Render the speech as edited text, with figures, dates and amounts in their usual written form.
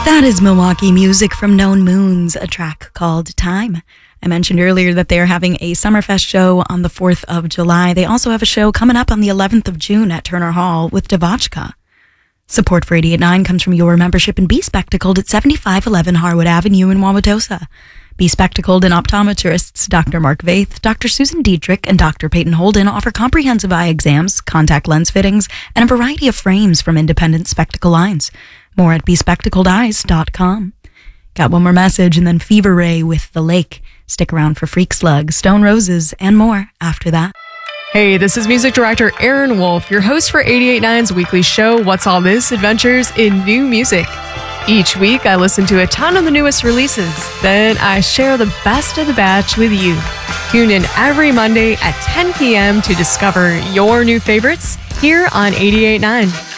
That is Milwaukee music from Known Moons, a track called Time. I mentioned earlier that they are having a Summerfest show on the 4th of July. They also have a show coming up on the 11th of June at Turner Hall with Devachka. Support for 88.9 comes from your membership in Be Spectacled at 7511 Harwood Avenue in Wauwatosa. Be Spectacled and optometrists Dr. Mark Vaith, Dr. Susan Diedrich, and Dr. Peyton Holden offer comprehensive eye exams, contact lens fittings, and a variety of frames from independent spectacle lines. More at bespectacledeyes.com. Got one more message and then Fever Ray with The Lake. Stick around for Freak Slug, Stone Roses, and more after that. Hey, this is music director Aaron Wolf, your host for 88.9's weekly show, What's All This? Adventures in New Music. Each week, I listen to a ton of the newest releases. Then I share the best of the batch with you. Tune in every Monday at 10 p.m. to discover your new favorites here on 88.9.